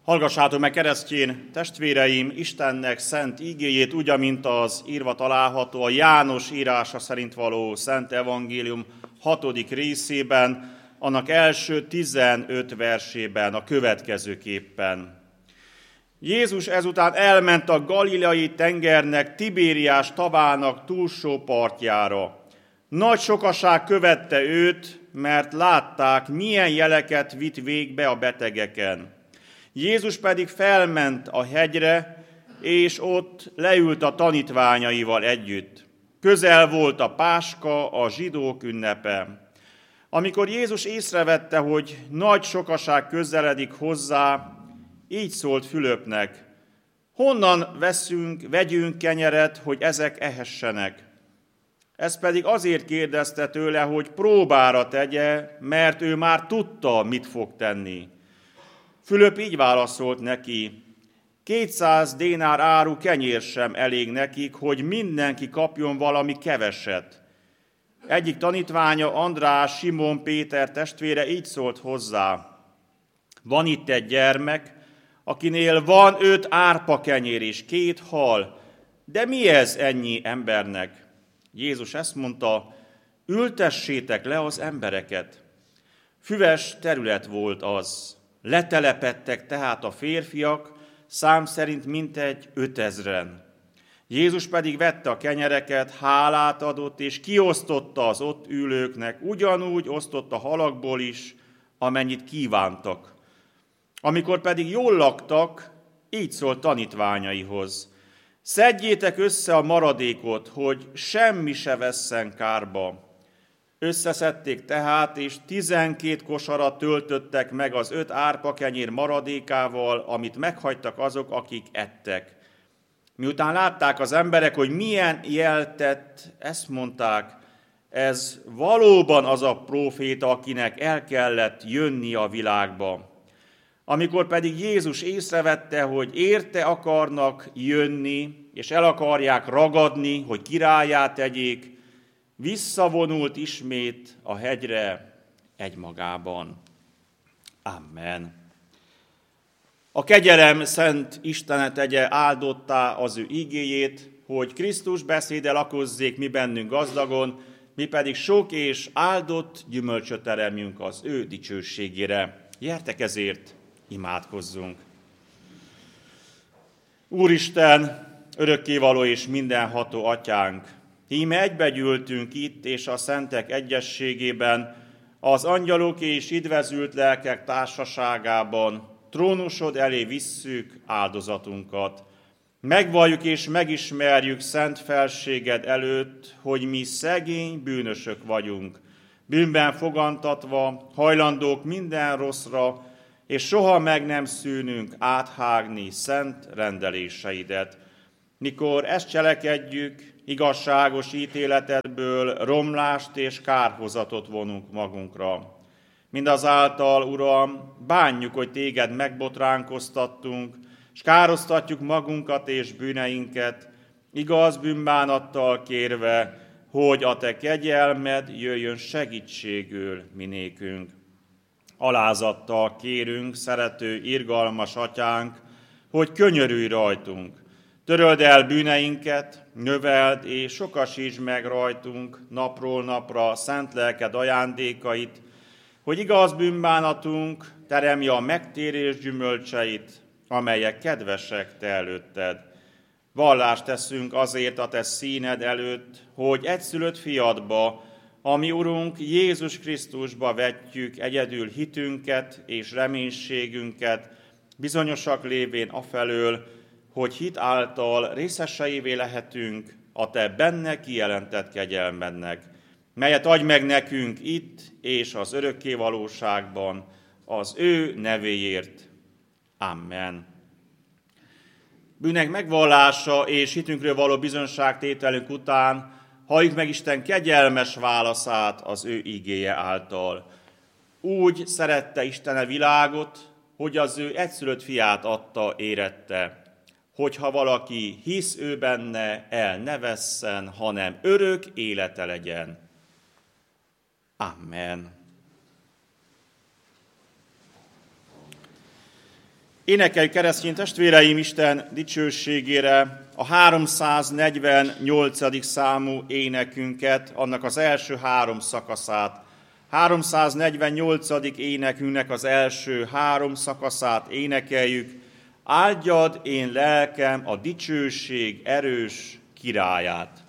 Hallgassátok meg, keresztény testvéreim, Istennek szent ígéjét, úgy, amint az írva található a János írása szerint való Szent Evangélium 6. részében, annak első 15 versében a következőképpen. Jézus ezután elment a Galileai tengernek, Tibériás tavának túlsó partjára. Nagy sokaság követte őt, mert látták, milyen jeleket vitt végbe a betegeken. Jézus pedig felment a hegyre, és ott leült a tanítványaival együtt. Közel volt a Páska, a zsidók ünnepe. Amikor Jézus észrevette, hogy nagy sokaság közeledik hozzá, így szólt Fülöpnek: honnan vegyünk kenyeret, hogy ezek ehessenek? Ez pedig azért kérdezte tőle, hogy próbára tegye, mert ő már tudta, mit fog tenni. Fülöp így válaszolt neki: 200 dénár áru kenyér sem elég nekik, hogy mindenki kapjon valami keveset. Egyik tanítványa, András, Simon Péter testvére így szólt hozzá: van itt egy gyermek, akinél van 5 árpa kenyér és 2 hal, de mi ez ennyi embernek? Jézus ezt mondta: ültessétek le az embereket. Füves terület volt az. Letelepedtek tehát a férfiak, szám szerint mintegy 5000-en. Jézus pedig vette a kenyereket, hálát adott, és kiosztotta az ott ülőknek, ugyanúgy osztott a halakból is, amennyit kívántak. Amikor pedig jól laktak, így szólt tanítványaihoz: szedjétek össze a maradékot, hogy semmi se vesszen kárba. Összeszedték tehát, és 12 kosarat töltöttek meg az 5 árpa kenyér maradékával, amit meghagytak azok, akik ettek. Miután látták az emberek, hogy milyen jelt tett, ezt mondták: ez valóban az a próféta, akinek el kellett jönni a világba. Amikor pedig Jézus észrevette, hogy érte akarnak jönni, és el akarják ragadni, hogy királlyá tegyék, visszavonult ismét a hegyre egymagában. Amen. A kegyelem szent Istene tegye áldottá az ő igéjét, hogy Krisztus beszéde lakozzék mi bennünk gazdagon, mi pedig sok és áldott gyümölcsöt teremjünk az ő dicsőségére. Gyertek ezért, imádkozzunk. Úristen, örökkévaló és mindenható atyánk, íme egybegyűltünk itt és a szentek egyességében, az angyalok és idvezült lelkek társaságában, trónusod elé visszük áldozatunkat. Megvalljuk és megismerjük szent felséged előtt, hogy mi szegény bűnösök vagyunk, bűnben fogantatva, hajlandók minden rosszra, és soha meg nem szűnünk áthágni szent rendeléseidet. Mikor ezt cselekedjük, igazságos ítéletedből romlást és kárhozatot vonunk magunkra. Mindazáltal, Uram, bánjuk, hogy téged megbotránkoztattunk, és károsztatjuk magunkat és bűneinket, igaz bűnbánattal kérve, hogy a te kegyelmed jöjjön segítségül minékünk. Alázattal kérünk, szerető, irgalmas atyánk, hogy könyörülj rajtunk. Töröld el bűneinket, növeld és sokasítsd meg rajtunk napról napra szent lelked ajándékait, hogy igaz bűnbánatunk teremje a megtérés gyümölcseit, amelyek kedvesek te előtted. Vallást teszünk azért a te színed előtt, hogy egyszülött fiadba, ami Urunk Jézus Krisztusba vetjük egyedül hitünket és reménységünket, bizonyosak lévén afelől, hogy hit által részeseivé lehetünk a te benne kijelentett kegyelmednek, melyet adj meg nekünk itt és az örökké valóságban, az ő nevéért. Amen. Bűnek megvallása és hitünkről való bizonyságtételünk után halljuk meg Isten kegyelmes válaszát az ő igéje által. Úgy szerette Isten a világot, hogy az ő egyszülött fiát adta érette, hogyha valaki hisz ő benne, el ne vesszen, hanem örök élete legyen. Amen. Énekeljük, keresztény testvéreim, Isten dicsőségére a 348. számú énekünket, annak az első 3 szakaszát. 348. énekünknek az első 3 szakaszát énekeljük. Áldjad én lelkem a dicsőség erős királyát.